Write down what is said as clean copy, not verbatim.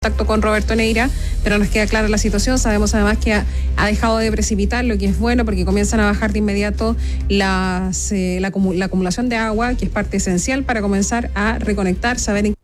contacto con Roberto Neira, pero nos queda clara la situación. Sabemos además que ha dejado de precipitar, lo que es bueno porque comienzan a bajar de inmediato la acumulación de agua, que es parte esencial para comenzar a reconectar, saber en